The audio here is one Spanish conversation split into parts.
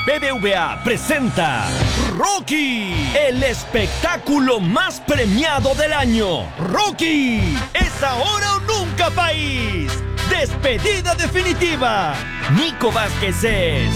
BBVA presenta Rocky, el espectáculo más premiado del año. Rocky, es ahora o nunca, país. Despedida definitiva. Nico Vázquez es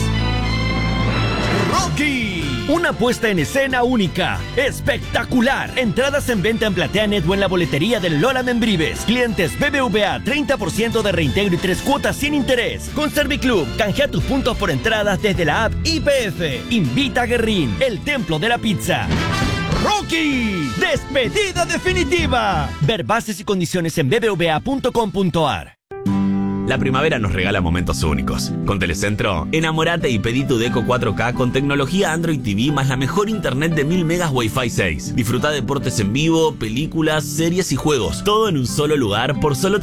Rocky, una puesta en escena única, espectacular. Entradas en venta en PlateaNet o en la boletería del Lola Membrives. Clientes BBVA, 30% de reintegro y 3 cuotas sin interés. Con Serviclub, canjea tus puntos por entradas desde la app IPF. Invita a Guerrín, el templo de la pizza. Rocky, despedida definitiva. Ver bases y condiciones en bbva.com.ar. La primavera nos regala momentos únicos. Con Telecentro, enamorate y pedí tu Deco 4K con tecnología Android TV más la mejor internet de 1000 megas Wi-Fi 6. Disfruta deportes en vivo, películas, series y juegos. Todo en un solo lugar por solo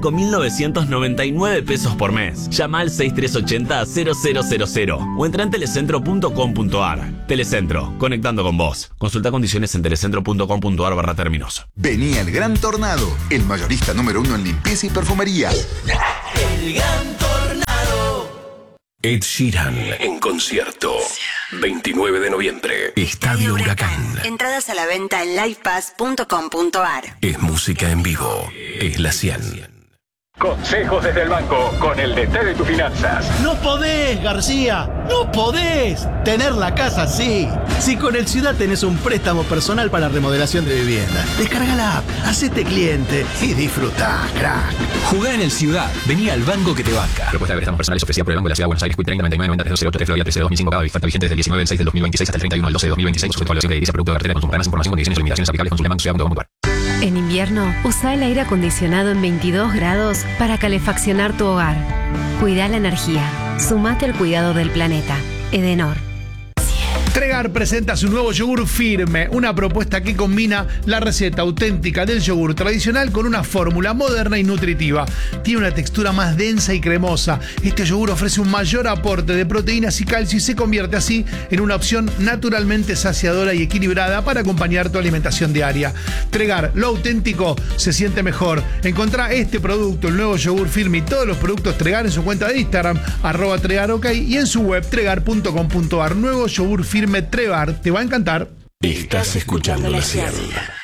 35.999 pesos por mes. Llama al 6380-0000 o entra en telecentro.com.ar. Telecentro, conectando con vos. Consulta condiciones en telecentro.com.ar/términos. Venía el Gran Tornado, el mayorista número 1 en limpieza y perfumería. El Gran Tornado. Ed Sheeran en concierto. 29 de noviembre. Estadio Huracán. Entradas a la venta en livepass.com.ar. Es música en vivo. Es la 100. Consejos desde el banco con el DT de tus finanzas. No podés, García, no podés tener la casa así. Si con el Ciudad tenés un préstamo personal para remodelación de vivienda, descarga la app, hacete cliente y disfrutá, crack. Jugá en el Ciudad, vení al banco que te banca. Propuesta de préstamos personales ofrecida por el Banco de la Ciudad de Buenos Aires, Quit 30 99 90 308 Florida 13 de 2005, cada oferta vigente desde el 19 del 6 del 2026 hasta el 31 del 12 de 2026, sujeto a evaluación de edilicia, producto de cartera de consumo. Ganas, información, condiciones y limitaciones aplicables. Consulta bancociudad.com.ar. En invierno, usa el aire acondicionado en 22 grados para calefaccionar tu hogar. Cuida la energía. Sumate al cuidado del planeta. Edenor. Tregar presenta su nuevo yogur Firme, una propuesta que combina la receta auténtica del yogur tradicional con una fórmula moderna y nutritiva. Tiene una textura más densa y cremosa. Este yogur ofrece un mayor aporte de proteínas y calcio y se convierte así en una opción naturalmente saciadora y equilibrada para acompañar tu alimentación diaria. Tregar, lo auténtico se siente mejor. Encontrá este producto, el nuevo yogur Firme y todos los productos Tregar en su cuenta de Instagram, @tregarok, y en su web tregar.com.ar. Nuevo yogur Firme Tregar, te va a encantar. Estás escuchando la 100.